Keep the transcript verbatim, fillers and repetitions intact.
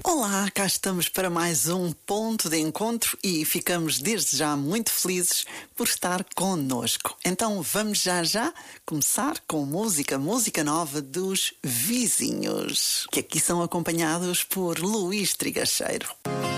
Olá, cá estamos para mais um ponto de encontro e ficamos desde já muito felizes por estar connosco. Então vamos já já começar com música, música nova dos Vizinhos, que aqui são acompanhados por Luís Trigacheiro.